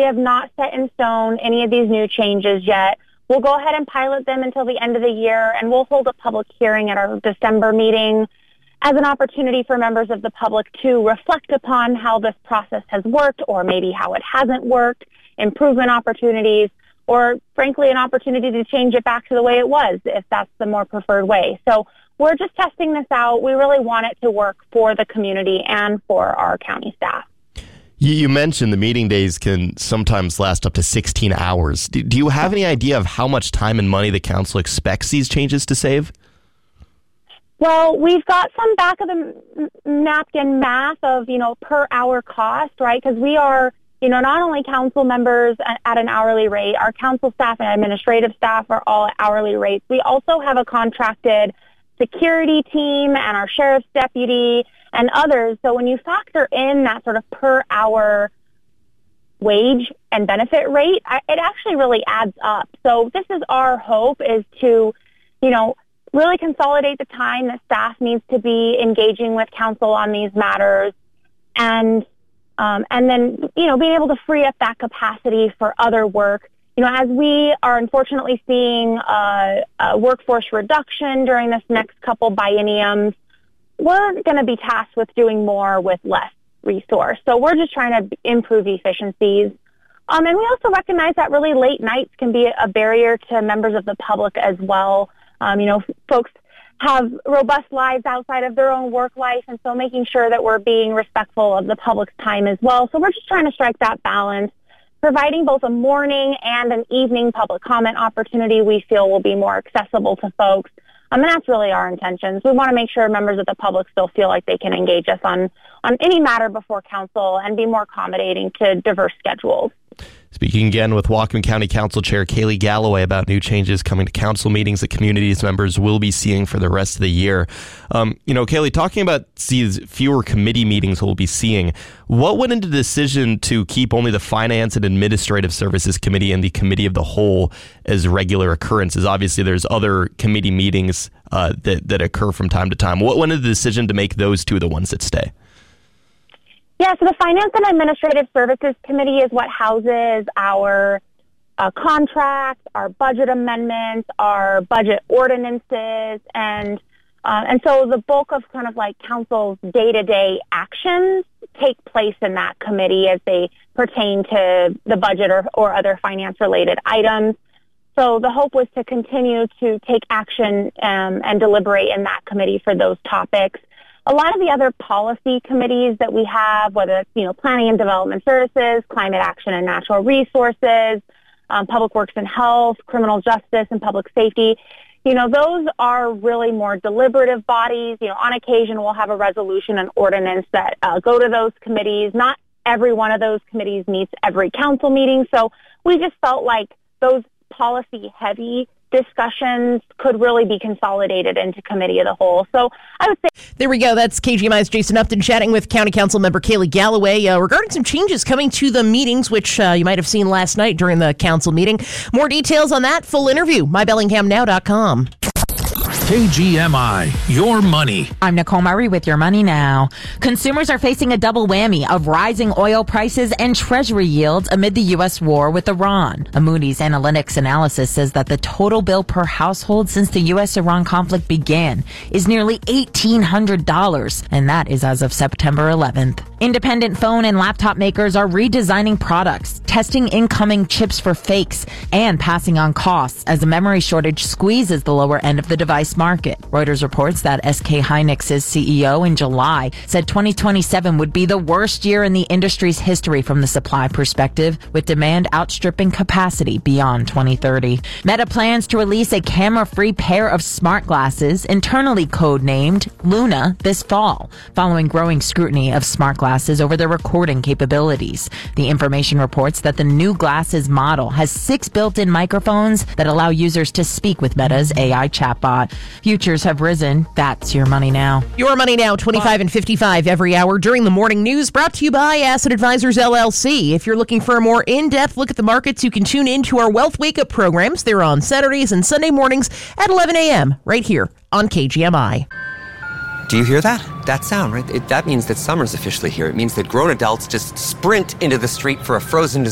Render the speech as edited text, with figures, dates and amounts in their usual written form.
we have not set in stone any of these new changes yet. We'll go ahead and pilot them until the end of the year, and we'll hold a public hearing at our December meeting as an opportunity for members of the public to reflect upon how this process has worked, or maybe how it hasn't worked, improvement opportunities, or frankly an opportunity to change it back to the way it was, if that's the more preferred way. So we're just testing this out. We really want it to work for the community and for our county staff. You mentioned the meeting days can sometimes last up to 16 hours. Do you have any idea of how much time and money the council expects these changes to save? Well, we've got some back of the napkin math of, per hour cost, right? Because we are, not only council members at an hourly rate, our council staff and administrative staff are all at hourly rates. We also have a contracted security team and our sheriff's deputy and others. So when you factor in that sort of per hour wage and benefit rate, it actually really adds up. So this is our hope, is to, really consolidate the time that staff needs to be engaging with council on these matters, and then, being able to free up that capacity for other work. As we are unfortunately seeing a workforce reduction during this next couple bienniums, we're going to be tasked with doing more with less resource. So we're just trying to improve efficiencies. And we also recognize that really late nights can be a barrier to members of the public as well. Folks have robust lives outside of their own work life, and so making sure that we're being respectful of the public's time as well. So we're just trying to strike that balance, providing both a morning and an evening public comment opportunity we feel will be more accessible to folks. And that's really our intentions. We want to make sure members of the public still feel like they can engage us on any matter before council and be more accommodating to diverse schedules. Speaking again with Whatcom County Council Chair Kaylee Galloway about new changes coming to council meetings that communities members will be seeing for the rest of the year. Kaylee, talking about these fewer committee meetings we'll be seeing, what went into the decision to keep only the Finance and Administrative Services Committee and the Committee of the Whole as regular occurrences? Obviously, there's other committee meetings that occur from time to time. What went into the decision to make those two the ones that stay? Yeah, so the Finance and Administrative Services Committee is what houses our contracts, our budget amendments, our budget ordinances, and so the bulk of kind of like council's day-to-day actions take place in that committee as they pertain to the budget or other finance-related items. So the hope was to continue to take action and deliberate in that committee for those topics. A lot of the other policy committees that we have, whether it's, Planning and Development Services, Climate Action and Natural Resources, Public Works and Health, Criminal Justice and Public Safety, those are really more deliberative bodies. On occasion we'll have a resolution and ordinance that go to those committees. Not every one of those committees meets every council meeting. So we just felt like those policy-heavy discussions could really be consolidated into Committee of the Whole. So I would say... There we go. That's KGMI's Jason Upton chatting with County Council member Kaylee Galloway regarding some changes coming to the meetings, which you might have seen last night during the council meeting. More details on that full interview, mybellinghamnow.com. KGMI, Your Money. I'm Nicole Murray with Your Money Now. Consumers are facing a double whammy of rising oil prices and treasury yields amid the U.S. war with Iran. A Moody's Analytics analysis says that the total bill per household since the U.S.-Iran conflict began is nearly $1,800, and that is as of September 11th. Independent phone and laptop makers are redesigning products, testing incoming chips for fakes, and passing on costs as the memory shortage squeezes the lower end of the device market. Reuters reports that SK Hynix's CEO in July said 2027 would be the worst year in the industry's history from the supply perspective, with demand outstripping capacity beyond 2030. Meta plans to release a camera-free pair of smart glasses, internally codenamed Luna, this fall, following growing scrutiny of smart glasses over their recording capabilities. The information reports that the new glasses model has 6 built-in microphones that allow users to speak with Meta's AI chatbot. Futures have risen. That's Your Money Now. Your Money Now, 25 and 55 every hour during the morning news, brought to you by Asset Advisors LLC. If you're looking for a more in-depth look at the markets, you can tune in to our Wealth Wake Up programs. They're on Saturdays and Sunday mornings at 11 a.m. right here on KGMI. Do you hear that? That sound, right? That means that summer's officially here. It means that grown adults just sprint into the street for a frozen